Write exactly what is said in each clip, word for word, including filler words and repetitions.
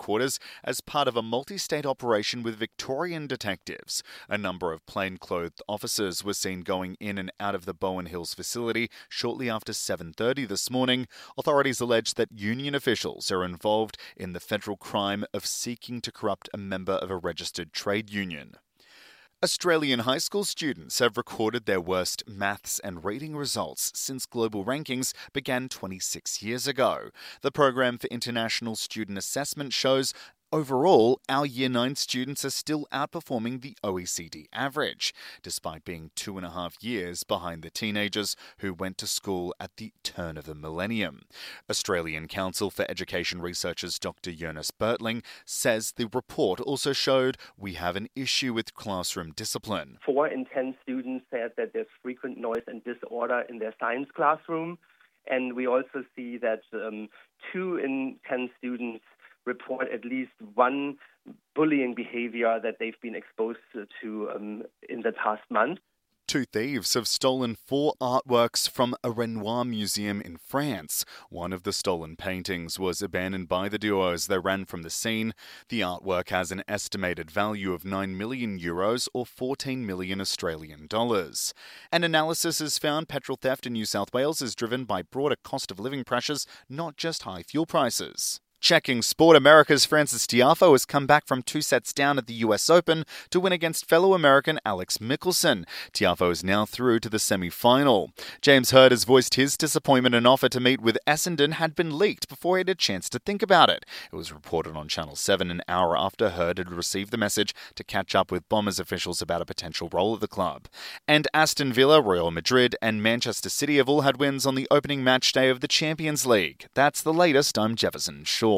headquarters as part of a multi-state operation with Victorian detectives. A number of plainclothed officers were seen going in and out of the Bowen Hills facility shortly after seven thirty this morning. Authorities allege that union officials are involved in the federal crime of seeking to corrupt a member of a registered trade union. Australian high school students have recorded their worst maths and reading results since Global Rankings began twenty-six years ago. The Program for International Student Assessment shows overall, our Year nine students are still outperforming the O E C D average, despite being two and a half years behind the teenagers who went to school at the turn of the millennium. Australian Council for Education Researchers Doctor Jonas Bertling says the report also showed we have an issue with classroom discipline. Four in ten students said that there's frequent noise and disorder in their science classroom, and we also see that um, two in ten students report at least one bullying behavior that they've been exposed to um, in the past month. Two thieves have stolen four artworks from a Renoir museum in France. One of the stolen paintings was abandoned by the duo as they ran from the scene. The artwork has an estimated value of nine million euros or fourteen million Australian dollars. An analysis has found petrol theft in New South Wales is driven by broader cost of living pressures, not just high fuel prices. Checking sport, America's Frances Tiafoe has come back from two sets down at the U S Open to win against fellow American Alex Michelsen. Tiafoe is now through to the semi-final. James Hird has voiced his disappointment. An offer to meet with Essendon had been leaked before he had a chance to think about it. It was reported on Channel seven an hour after Hird had received the message to catch up with Bombers officials about a potential role at the club. And Aston Villa, Real Madrid and Manchester City have all had wins on the opening match day of the Champions League. That's the latest. I'm Jefferson Shaw.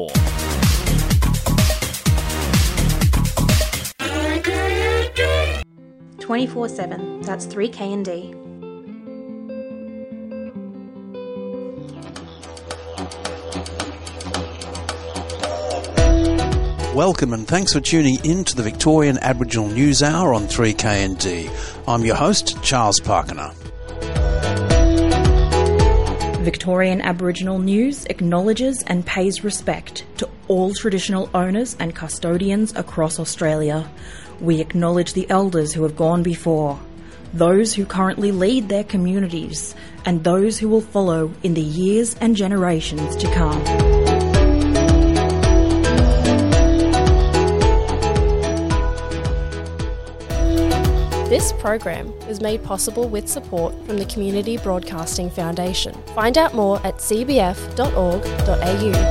twenty-four seven, that's three K and D. Welcome and thanks for tuning in to the Victorian Aboriginal News Hour on three K and D. I'm your host, Charles Parkiner. Victorian Aboriginal News acknowledges and pays respect to all traditional owners and custodians across Australia. We acknowledge the elders who have gone before, those who currently lead their communities, and those who will follow in the years and generations to come. This program is made possible with support from the Community Broadcasting Foundation. Find out more at c b f dot org dot a u.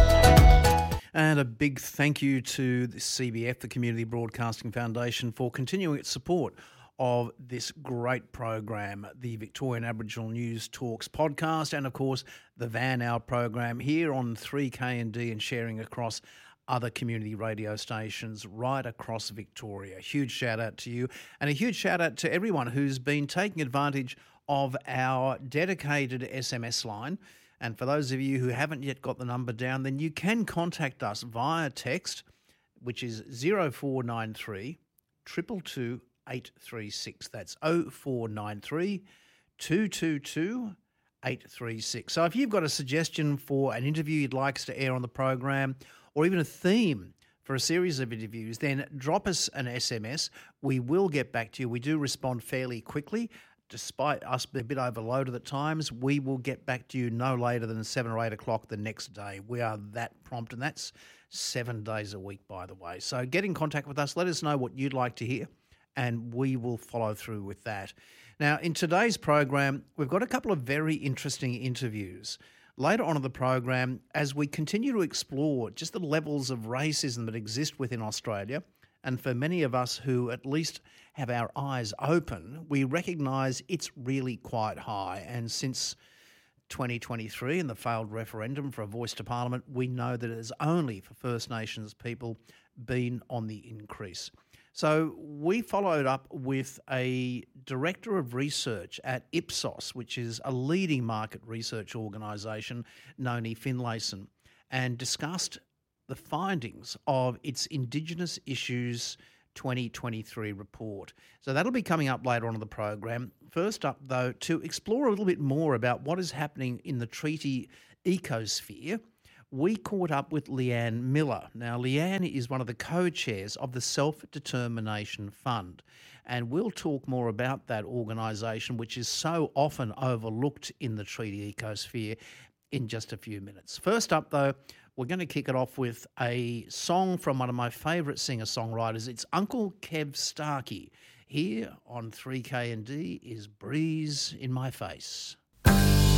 And a big thank you to the C B F, the Community Broadcasting Foundation, for continuing its support of this great program, the Victorian Aboriginal News Talks podcast, and of course the Van Hour program here on three K and D and sharing across other community radio stations right across Victoria. A huge shout out to you and a huge shout out to everyone who's been taking advantage of our dedicated S M S line. And for those of you who haven't yet got the number down, then you can contact us via text, which is zero four nine three, two two two, eight three six. That's zero four nine three, two two two, eight three six. So if you've got a suggestion for an interview you'd like us to air on the program, or even a theme for a series of interviews, then drop us an S M S. We will get back to you. We do respond fairly quickly. Despite us being a bit overloaded at times, we will get back to you no later than seven or eight o'clock the next day. We are that prompt, and that's seven days a week, by the way. So get in contact with us. Let us know what you'd like to hear, and we will follow through with that. Now, in today's program, we've got a couple of very interesting interviews. Later on in the program, as we continue to explore just the levels of racism that exist within Australia, and for many of us who at least have our eyes open, we recognise it's really quite high. And since twenty twenty-three and the failed referendum for a voice to Parliament, we know that it has only for First Nations people been on the increase. So we followed up with a director of research at Ipsos, which is a leading market research organisation, Noni Finlayson, and discussed the findings of its Indigenous Issues twenty twenty-three report. So that'll be coming up later on in the program. First up, though, to explore a little bit more about what is happening in the treaty ecosphere, we caught up with Leanne Miller. Now, Leanne is one of the co-chairs of the Self-Determination Fund, and we'll talk more about that organisation, which is so often overlooked in the treaty ecosphere, in just a few minutes. First up, though, we're going to kick it off with a song from one of my favourite singer-songwriters. It's Uncle Kev Starkey. Here on three K and D is Breeze in My Face.